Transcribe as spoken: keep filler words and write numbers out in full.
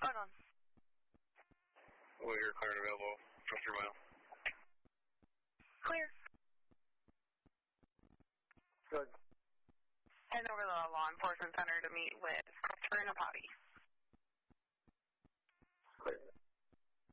Hold on. Well, you're clear and available. Trust your mile. Clear. Good. Head over to the law enforcement center to meet with Christopher Napati.